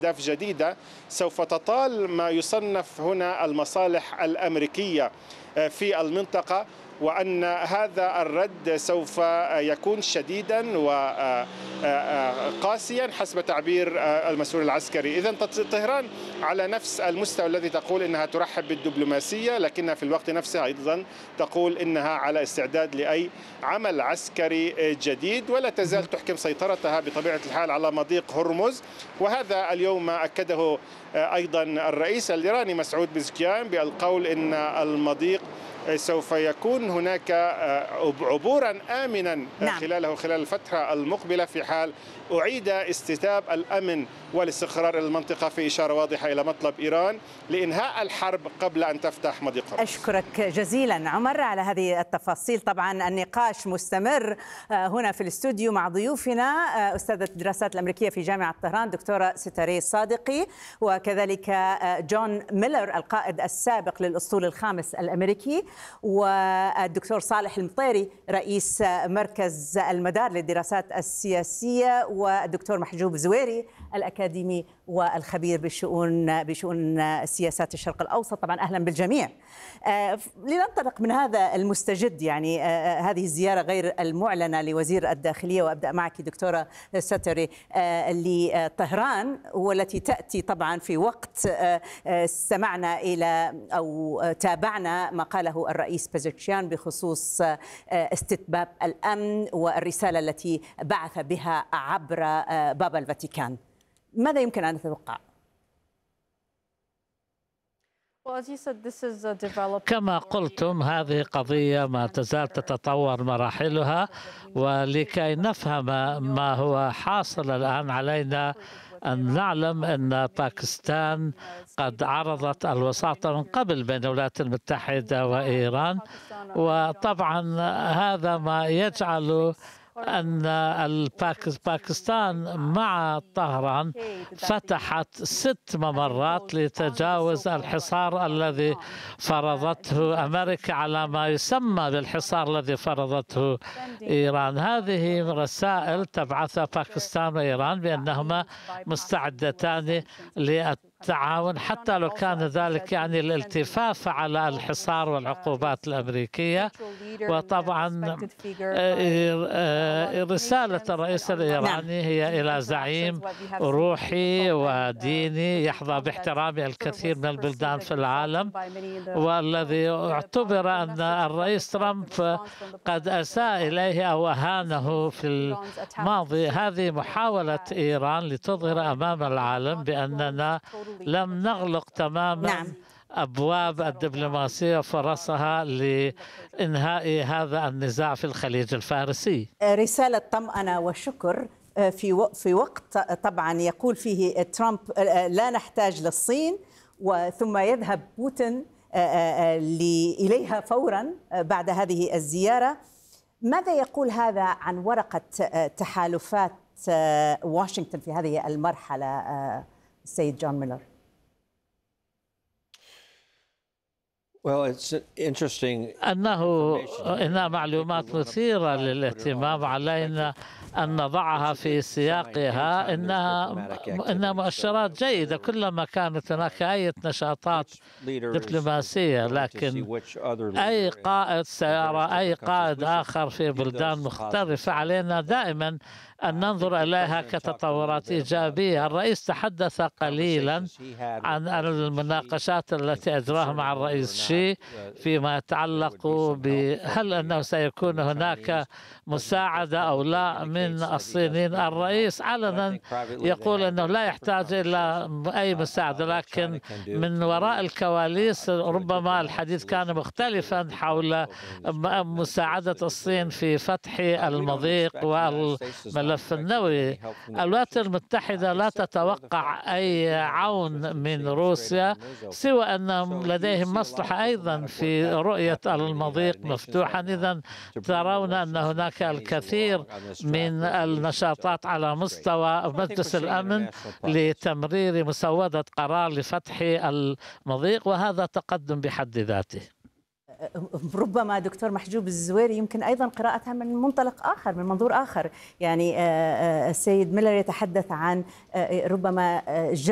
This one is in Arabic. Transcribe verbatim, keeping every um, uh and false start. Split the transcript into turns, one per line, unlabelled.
أهداف جديدة سوف تطال ما يصنف هنا المصالح الأمريكية في المنطقة، وأن هذا الرد سوف يكون شديدا وقاسيا حسب تعبير المسؤول العسكري. إذن طهران على نفس المستوى الذي تقول إنها ترحب بالدبلوماسية، لكنها في الوقت نفسه أيضا تقول إنها على استعداد لأي عمل عسكري جديد، ولا تزال تحكم سيطرتها بطبيعة الحال على مضيق هرمز. وهذا اليوم ما أكده أيضا الرئيس الإيراني مسعود بزكيان بالقول إن المضيق سوف يكون هناك عبورا آمنا نعم. خلاله خلال الفترة المقبلة في حال أعيد استتاب الأمن والاستقرار المنطقة، في إشارة واضحة إلى مطلب إيران لإنهاء الحرب قبل أن تفتح مضيق هرمز.
أشكرك جزيلا عمر على هذه التفاصيل. طبعا النقاش مستمر هنا في الاستوديو مع ضيوفنا أستاذة الدراسات الأمريكية في جامعة طهران دكتورة ستاري الصادقي، وكذلك جون ميلر القائد السابق للأسطول الخامس الأمريكي، والدكتور صالح المطيري رئيس مركز المدار للدراسات السياسية، والدكتور محجوب زويري الأكاديمي والخبير بشؤون بشؤون سياسات الشرق الأوسط. طبعا أهلا بالجميع. آه لننطلق من هذا المستجد، يعني آه هذه الزيارة غير المعلنة لوزير الداخلية، وأبدأ معك دكتورة ستاري آه لطهران، والتي تأتي طبعا في وقت آه استمعنا إلى أو تابعنا ما قاله الرئيس بزكشيان بخصوص آه استتباب الأمن والرسالة التي بعث بها عبر آه باب الفاتيكان. ماذا يمكن أن نتوقع؟
كما قلتم، هذه قضية ما تزال تتطور مراحلها، ولكي نفهم ما هو حاصل الآن علينا أن نعلم أن باكستان قد عرضت الوساطة من قبل بين الولايات المتحدة وإيران، وطبعا هذا ما يجعل أن باكستان مع طهران فتحت ست ممرات لتجاوز الحصار الذي فرضته أمريكا على ما يسمى بالحصار الذي فرضته إيران. هذه رسائل تبعثها باكستان وإيران بأنهما مستعدتان للتعاون، حتى لو كان ذلك يعني الالتفاف على الحصار والعقوبات الأمريكية. وطبعا رسالة الرئيس الإيراني هي إلى زعيم روحي وديني يحظى باحترام الكثير من البلدان في العالم، والذي اعتبر أن الرئيس ترامب قد أساء إليه أو أهانه في الماضي. هذه محاولة إيران لتظهر أمام العالم بأننا لم نغلق تماما نعم. أبواب الدبلوماسية وفرصها لإنهاء هذا النزاع في الخليج الفارسي.
رسالة طمأنة وشكر في في وقت طبعا يقول فيه ترامب لا نحتاج للصين، وثم يذهب بوتين إليها فورا بعد هذه الزيارة. ماذا يقول هذا عن ورقة تحالفات واشنطن في هذه المرحلة السيد جون ميلر؟
أنه إنها معلومات مثيرة للاهتمام، علينا أن نضعها في سياقها. إنها إنها مؤشرات جيدة كلما كانت هناك أي نشاطات دبلوماسية، لكن أي قائد سيارة أي قائد آخر في بلدان مختلفة علينا دائما أن ننظر إليها كتطورات إيجابية. الرئيس تحدث قليلا عن المناقشات التي أجراها مع الرئيس شي فيما يتعلق بهل أنه سيكون هناك مساعدة أو لا من الصينيين. الرئيس علنا يقول أنه لا يحتاج إلى أي مساعدة، لكن من وراء الكواليس ربما الحديث كان مختلفا حول مساعدة الصين في فتح المضيق والملف النووي. الولايات المتحدة لا تتوقع أي عون من روسيا، سوى أنهم لديهم مصلحة أيضا في رؤية المضيق مفتوحا. إذن ترون أن هناك الكثير من النشاطات على مستوى مجلس الأمن لتمرير مسودة قرار لفتح المضيق، وهذا تقدم بحد ذاته.
ربما دكتور محجوب الزويري يمكن أيضا قراءتها من منطلق آخر، من منظور آخر. يعني السيد ميلر يتحدث عن ربما